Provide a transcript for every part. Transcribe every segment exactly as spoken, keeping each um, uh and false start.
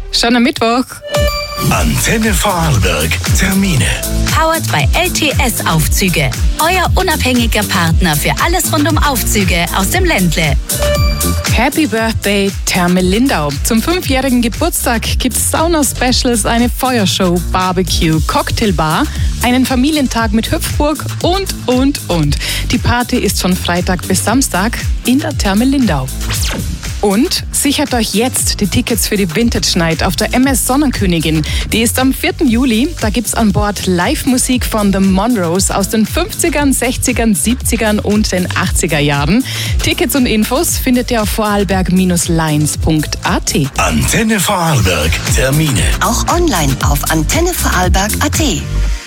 Schon am Mittwoch. Antenne Vorarlberg. Termine. Powered by L T S Aufzüge. Euer unabhängiger Partner für alles rund um Aufzüge aus dem Ländle. Happy Birthday, Therme Lindau. Zum fünfjährigen Geburtstag gibt's Sauna-Specials, eine Feuershow, Barbecue, Cocktailbar, einen Familientag mit Hüpfburg und, und, und. Die Party ist von Freitag bis Samstag in der Therme Lindau. Und sichert euch jetzt die Tickets für die Vintage Night auf der M S Sonnenkönigin. Die ist am vierten Juli. Da gibt's an Bord Live-Musik von The Monroes aus den fünfzigern, sechzigern, siebzigern und den achtziger Jahren. Tickets und Infos findet ihr auf vorarlberg Bindestrich lines punkt a t. Antenne Vorarlberg. Termine. Auch online auf antenne vorarlberg punkt a t.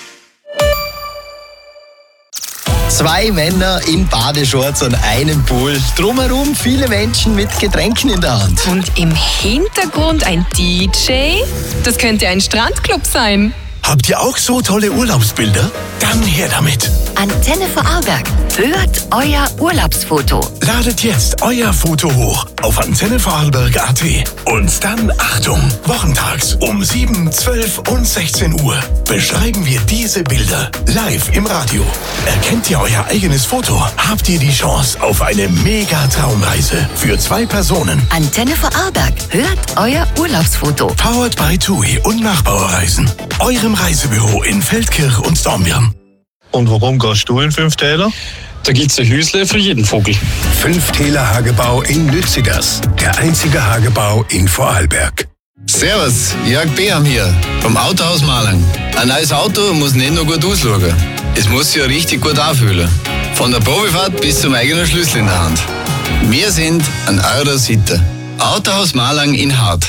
Zwei Männer in Badeshorts an einem Pool. Drumherum viele Menschen mit Getränken in der Hand. Und im Hintergrund ein D J? Das könnte ein Strandclub sein. Habt ihr auch so tolle Urlaubsbilder? Dann her damit. Antenne Vorarlberg. Hört euer Urlaubsfoto. Ladet jetzt euer Foto hoch auf antenne vorarlberg punkt a t. Und dann Achtung, wochentags um sieben, zwölf und sechzehn Uhr beschreiben wir diese Bilder live im Radio. Erkennt ihr euer eigenes Foto, habt ihr die Chance auf eine mega-Traumreise für zwei Personen. Antenne Vorarlberg. Hört euer Urlaubsfoto. Powered by TUI und Nachbauerreisen. Eurem Reisebüro in Feldkirch und Dornbirn. Und warum gehst du in Fünftäler? Da gibt's ein Hüsle für jeden Vogel. Fünftäler Hagebau in Lützigers. Der einzige Hagebau in Vorarlberg. Servus, Jörg Beam hier, vom Autohaus Malang. Ein neues Auto muss nicht nur gut ausschauen. Es muss sich ja richtig gut anfühlen. Von der Probefahrt bis zum eigenen Schlüssel in der Hand. Wir sind an eurer Seite. Autohaus Malang in Hart.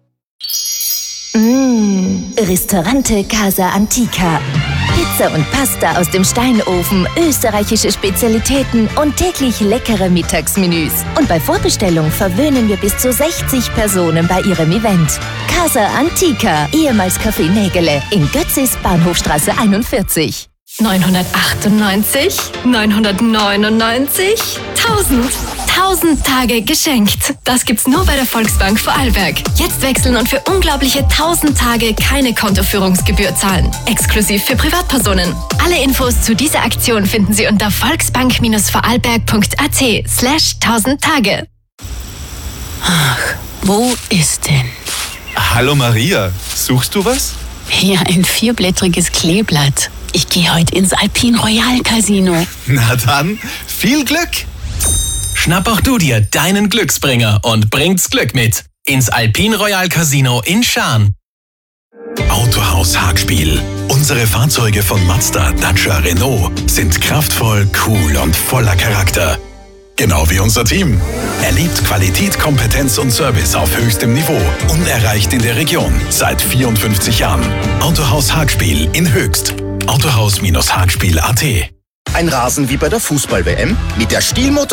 Mmh, Ristorante Casa Antica. Pizza und Pasta aus dem Steinofen, österreichische Spezialitäten und täglich leckere Mittagsmenüs. Und bei Vorbestellung verwöhnen wir bis zu sechzig Personen bei ihrem Event. Casa Antica, ehemals Café Nägele, in Götzis, Bahnhofstraße einundvierzig. neunhundertachtundneunzig, neunhundertneunundneunzig, tausend. tausend Tage geschenkt. Das gibt's nur bei der Volksbank Vorarlberg. Jetzt wechseln und für unglaubliche tausend Tage keine Kontoführungsgebühr zahlen. Exklusiv für Privatpersonen. Alle Infos zu dieser Aktion finden Sie unter volksbank Bindestrich vorarlberg punkt a t slash tausend Tage. Ach, wo ist denn? Hallo Maria, suchst du was? Hier ein vierblättriges Kleeblatt. Ich gehe heute ins Alpine Royal Casino. Na dann, viel Glück! Schnapp auch du dir deinen Glücksbringer und bringt's Glück mit ins Alpine Royal Casino in Schaan. Autohaus Hagspiel. Unsere Fahrzeuge von Mazda, Dacia, Renault sind kraftvoll, cool und voller Charakter. Genau wie unser Team. Erlebt Qualität, Kompetenz und Service auf höchstem Niveau. Unerreicht in der Region seit vierundfünfzig Jahren. Autohaus Hagspiel in Höchst. Autohaus Bindestrich hagspiel punkt a t. Ein Rasen wie bei der Fußball-W M mit der Stihlmotor